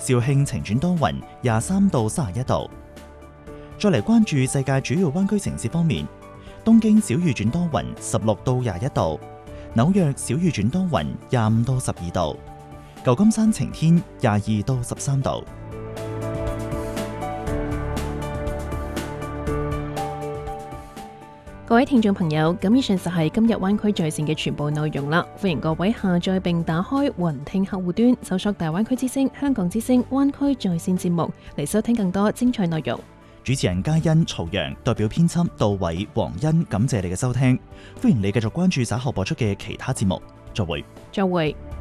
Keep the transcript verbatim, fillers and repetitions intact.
肇慶晴轉多雲，廿三到三十一度。再嚟關注世界主要灣區城市方面，東京小雨轉多雲，十六到廿一度；紐約小雨轉多雲，廿五到十二度；舊金山晴天，廿二到十三度。 各位聽眾朋友，咁以上就係今日灣區在線嘅全部內容啦。歡迎各位下載並打開雲聽客戶端，搜索大灣區之聲、香港之聲、灣區在線節目嚟收聽更多精彩內容。 主持人嘉欣、曹陽，代表編輯杜偉、黃欣，感謝你嘅收聽。歡迎你繼續關注稍後播出嘅其他節目。再會。 再會。